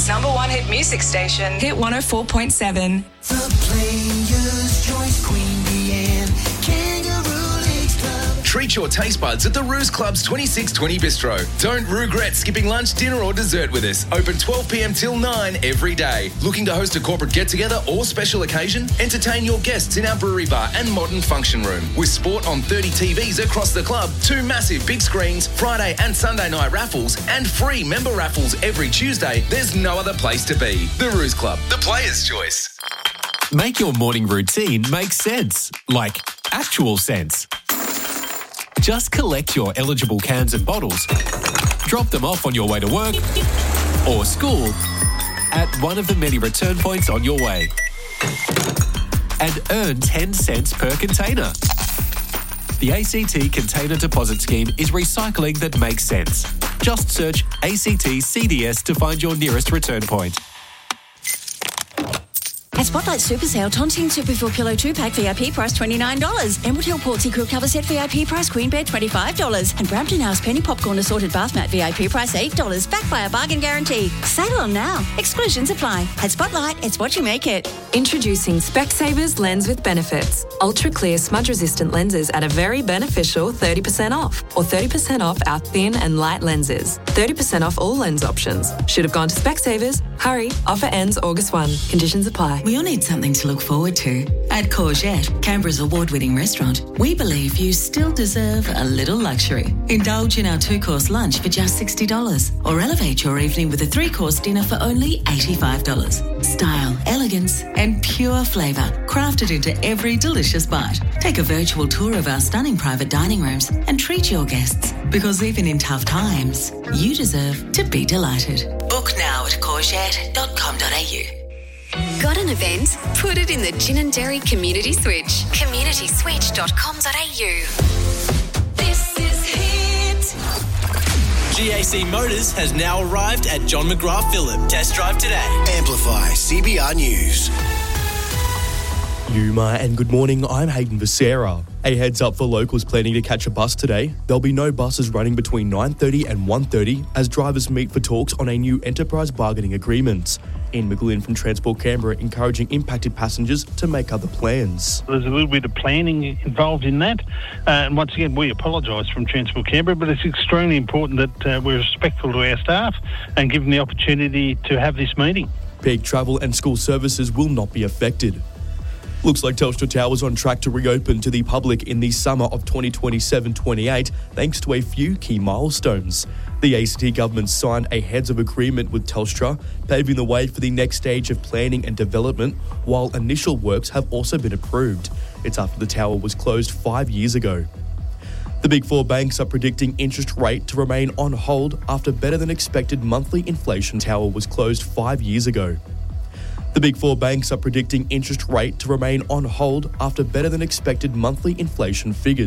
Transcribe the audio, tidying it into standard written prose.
Melbourne's #1 hit music station, Hit 104.7. The Players' Choice, Queen Leanne, Kangaroo Leagues Club. Treat your taste buds at the Ruse Club's 2620 Bistro. Don't regret skipping lunch, dinner or dessert with us. Open 12 p.m. till 9 every day. Looking to host a corporate get-together or special occasion? Entertain your guests in our brewery bar and modern function room. With sport on 30 TVs across the club, 2 massive big screens, Friday and Sunday night raffles, and free member raffles every Tuesday, there's no other place to be. The Ruse Club, the Players' Choice. Make your morning routine make sense. Like, actual sense. Just collect your eligible cans and bottles, drop them off on your way to work or school at one of the many return points on your way, and earn 10 cents per container. The ACT Container Deposit Scheme is recycling that makes sense. Just search ACT CDS to find your nearest return point. At Spotlight Super Sale, Tontine Super Full Pillow 2-pack VIP price $29. Emerald Hill Portsea Quilt Cover Set VIP price Queen Bed $25. And Brampton House Penny Popcorn Assorted Bath Mat VIP price $8. Backed by a bargain guarantee. Sale on now. Exclusions apply. At Spotlight, it's what you make it. Introducing Specsavers Lens with Benefits. Ultra clear smudge-resistant lenses at a very beneficial 30% off. Or 30% off our thin and light lenses. 30% off all lens options. Should have gone to Specsavers. Hurry. Offer ends August 1. Conditions apply. We all need something to look forward to. At Courgette, Canberra's award-winning restaurant, we believe you still deserve a little luxury. Indulge in our 2-course lunch for just $60 or elevate your evening with a 3-course dinner for only $85. Style, elegance and pure flavour crafted into every delicious bite. Take a virtual tour of our stunning private dining rooms and treat your guests, because even in tough times, you deserve to be delighted. Book now at courgette.com.au. Got an event? Put it in the Gin and Dairy Community Switch. communityswitch.com.au. This is Hit. GAC Motors has now arrived at John McGrath Phillip. Test drive today. Amplify CBR News. Yuma and good morning, I'm Hayden Becerra. A heads up for locals planning to catch a bus today. There'll be no buses running between 9:30 and 1:30 as drivers meet for talks on a new enterprise bargaining agreement. Ian McGlynn from Transport Canberra encouraging impacted passengers to make other plans. There's a little bit of planning involved in that. And once again, we apologise from Transport Canberra, but it's extremely important that we're respectful to our staff and give them the opportunity to have this meeting. Peak travel and school services will not be affected. Looks like Telstra Tower's on track to reopen to the public in the summer of 2027-28 thanks to a few key milestones. The ACT government signed a heads-of agreement with Telstra, paving the way for the next stage of planning and development, while initial works have also been approved. It's after the tower was closed 5 years ago. The Big Four banks are predicting interest rate to remain on hold after better-than-expected monthly inflation. Tower was closed 5 years ago. The Big Four banks are predicting interest rate to remain on hold after better-than-expected monthly inflation figures.